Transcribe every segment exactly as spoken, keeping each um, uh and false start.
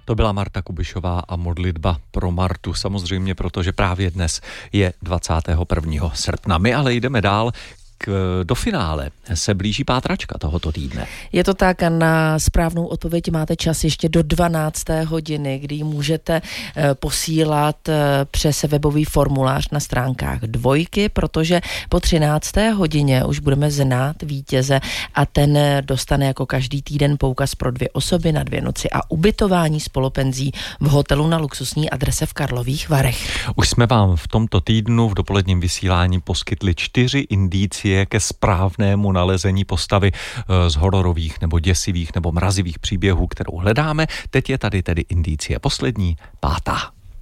To byla Marta Kubišová a modlitba pro Martu. Samozřejmě, protože právě dnes je dvacátého prvního srpna. My ale jdeme dál. K, do finále se blíží pátračka tohoto týdne. Je to tak a na správnou odpověď máte čas ještě do dvanácté hodiny, kdy ji můžete e, posílat e, přes webový formulář na stránkách Dvojky, protože po třinácté hodině už budeme znát vítěze a ten dostane jako každý týden poukaz pro dvě osoby na dvě noci a ubytování spolupenzí v hotelu na luxusní adrese v Karlových Varech. Už jsme vám v tomto týdnu v dopoledním vysílání poskytli čtyři indicie ke správnému nalezení postavy z hororových nebo děsivých nebo mrazivých příběhů, kterou hledáme. Teď je tady tedy indicie poslední, pátá.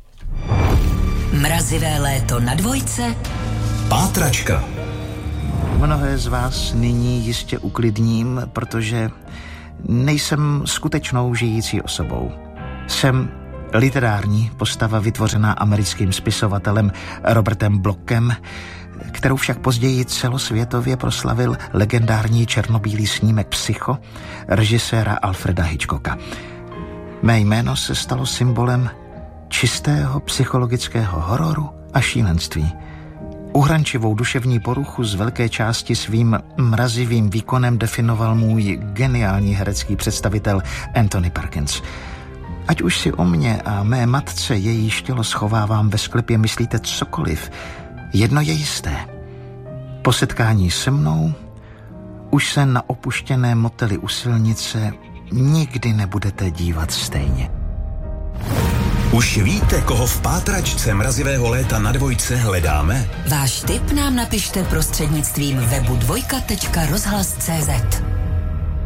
Mrazivé léto na Dvojce. Pátračka. Mnohé z vás nyní jistě uklidním, protože nejsem skutečnou žijící osobou. Jsem literární postava vytvořená americkým spisovatelem Robertem Blockem, kterou však později celosvětově proslavil legendární černobílý snímek Psycho režiséra Alfreda Hitchcocka. Mé jméno se stalo symbolem čistého psychologického hororu a šílenství. Uhrančivou duševní poruchu z velké části svým mrazivým výkonem definoval můj geniální herecký představitel Anthony Perkins. Ať už si o mě a mé matce, jejíž tělo schovávám ve sklepě, myslíte cokoliv, jedno je jisté. Po setkání se mnou už se na opuštěné motely u silnice nikdy nebudete dívat stejně. Už víte, koho v pátračce mrazivého léta na Dvojce hledáme? Váš tip nám napište prostřednictvím webu dvojka tečka rozhlas tečka cé zet.